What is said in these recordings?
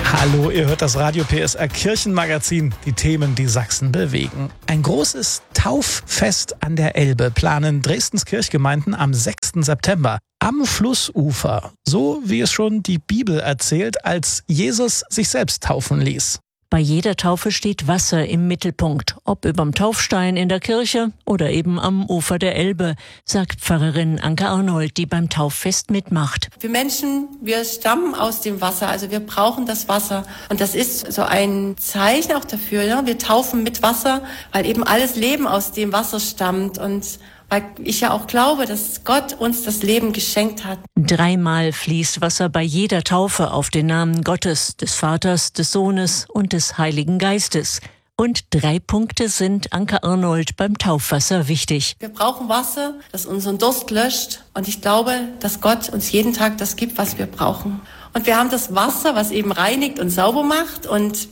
Hallo, ihr hört das Radio PSR Kirchenmagazin, die Themen, die Sachsen bewegen. Ein großes Tauffest an der Elbe planen Dresdens Kirchgemeinden am 6. September am Flussufer, so wie es schon die Bibel erzählt, als Jesus sich selbst taufen ließ. Bei jeder Taufe steht Wasser im Mittelpunkt, ob überm Taufstein in der Kirche oder eben am Ufer der Elbe, sagt Pfarrerin Anke Arnold, die beim Tauffest mitmacht. Wir Menschen, wir stammen aus dem Wasser, also wir brauchen das Wasser. Und das ist so ein Zeichen auch dafür, ja? Wir taufen mit Wasser, weil eben alles Leben aus dem Wasser stammt und weil ich ja auch glaube, dass Gott uns das Leben geschenkt hat. 3-mal fließt Wasser bei jeder Taufe auf den Namen Gottes, des Vaters, des Sohnes und des Heiligen Geistes. Und 3 Punkte sind Anke Arnold beim Taufwasser wichtig. Wir brauchen Wasser, das unseren Durst löscht. Und ich glaube, dass Gott uns jeden Tag das gibt, was wir brauchen. Und wir haben das Wasser, was eben reinigt und sauber macht und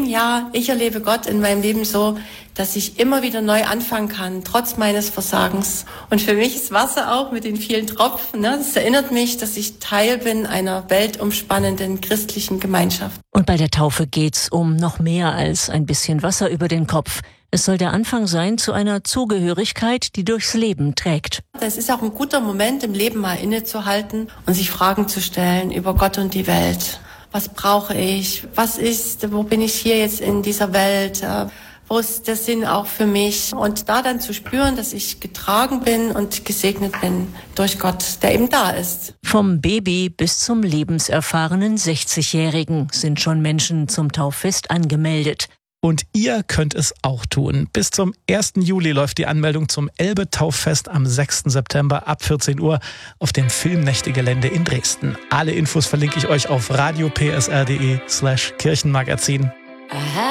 ich erlebe Gott in meinem Leben so, dass ich immer wieder neu anfangen kann, trotz meines Versagens. Und für mich ist Wasser auch mit den vielen Tropfen, das erinnert mich, dass ich Teil bin einer weltumspannenden christlichen Gemeinschaft. Und bei der Taufe geht's um noch mehr als ein bisschen Wasser über den Kopf. Es soll der Anfang sein zu einer Zugehörigkeit, die durchs Leben trägt. Es ist auch ein guter Moment, im Leben mal innezuhalten und sich Fragen zu stellen über Gott und die Welt. Was brauche ich? Wo bin ich hier jetzt in dieser Welt? Wo ist der Sinn auch für mich? Und da dann zu spüren, dass ich getragen bin und gesegnet bin durch Gott, der eben da ist. Vom Baby bis zum lebenserfahrenen 60-Jährigen sind schon Menschen zum Tauffest angemeldet. Und ihr könnt es auch tun. Bis zum 1. Juli läuft die Anmeldung zum Elbe-Tauffest am 6. September ab 14 Uhr auf dem Filmnächte-Gelände in Dresden. Alle Infos verlinke ich euch auf radiopsr.de/Kirchenmagazin.